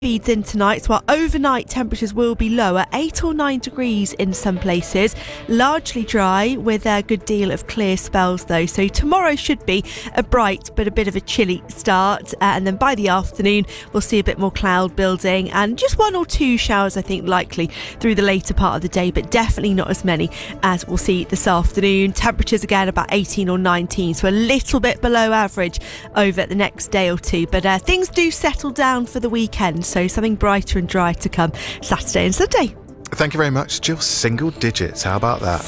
Feeds in tonight, so our overnight temperatures will be lower, 8 or 9 degrees in some places, largely dry with a good deal of clear spells though. So tomorrow should be a bright but a bit of a chilly start, and then by the afternoon we'll see a bit more cloud building and just 1 or 2 showers I think likely through the later part of the day, but definitely not as many as we'll see this afternoon. Temperatures again about 18 or 19, so a little bit below average over the next day or two, but things do settle down for the weekend. So something brighter and dry to come Saturday and Sunday. Thank you very much, Jill. Single digits. How about that?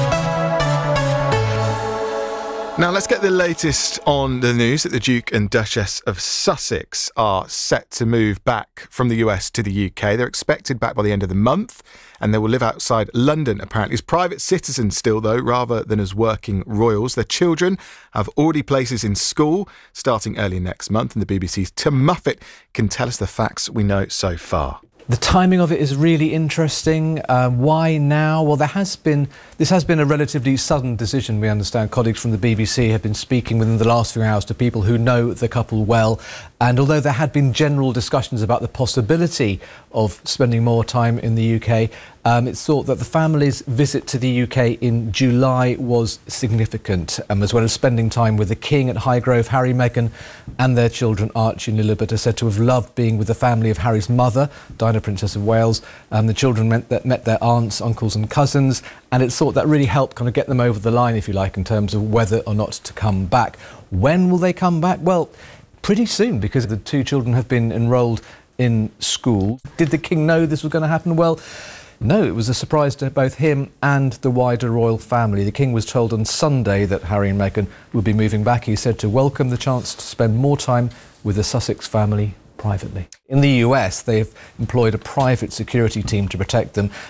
Now let's get the latest on the news that the Duke and Duchess of Sussex are set to move back from the US to the UK. They're expected back by the end of the month, and they will live outside London, apparently, as private citizens still, though, rather than as working royals. Their children have already places in school starting early next month, and the BBC's Tim Muffet can tell us the facts we know so far. The timing of it is really interesting. Why now? Well, this has been a relatively sudden decision, we understand. Colleagues from the BBC have been speaking within the last few hours to people who know the couple well. And although there had been general discussions about the possibility of spending more time in the UK, it's thought that the family's visit to the UK in July was significant, as well as spending time with the King at Highgrove. Harry, Meghan and their children Archie and Lilibet are said to have loved being with the family of Harry's mother, Diana, Princess of Wales. The children met their aunts, uncles and cousins, and it's thought that really helped kind of get them over the line, if you like, in terms of whether or not to come back. When will they come back? Well, pretty soon, because the 2 children have been enrolled in school. Did the King know this was going to happen? Well, no, it was a surprise to both him and the wider royal family. The King was told on Sunday that Harry and Meghan would be moving back. He said to welcome the chance to spend more time with the Sussex family privately. In the US, they've employed a private security team to protect them,